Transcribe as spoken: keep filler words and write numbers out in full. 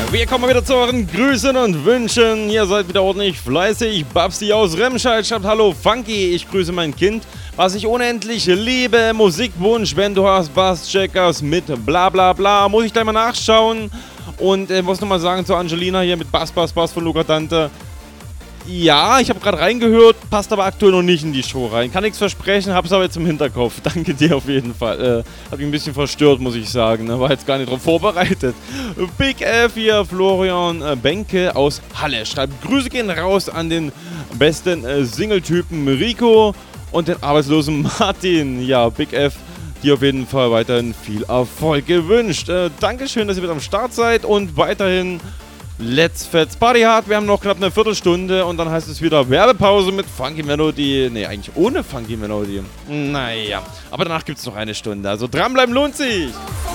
Wir kommen wieder zu euren Grüßen und Wünschen. Ihr seid wieder ordentlich fleißig. Babsi aus Remscheid schreibt: Hallo Funky, ich grüße mein Kind, was ich unendlich liebe. Musikwunsch, wenn du hast, Bass-Checkers mit bla bla bla. Muss ich gleich mal nachschauen. Und äh, muss nochmal sagen zu Angelina hier mit Bass, Bass, Bass von Luca Dante. Ja, ich habe gerade reingehört, passt aber aktuell noch nicht in die Show rein. Kann nichts versprechen, hab's aber jetzt im Hinterkopf. Danke dir auf jeden Fall. Äh, hat mich ein bisschen verstört, muss ich sagen. Ne? War jetzt gar nicht drauf vorbereitet. Big F hier, Florian äh, Benke aus Halle schreibt: Grüße gehen raus an den besten äh, Single-Typen Rico und den arbeitslosen Martin. Ja, Big F, dir auf jeden Fall weiterhin viel Erfolg gewünscht. Äh, Dankeschön, dass ihr mit am Start seid und weiterhin Let's Fetz Party Hard. Wir haben noch knapp eine Viertelstunde und dann heißt es wieder Werbepause mit Funky Melody. Ne, eigentlich ohne Funky Melody. Naja, aber danach gibt es noch eine Stunde. Also dranbleiben lohnt sich.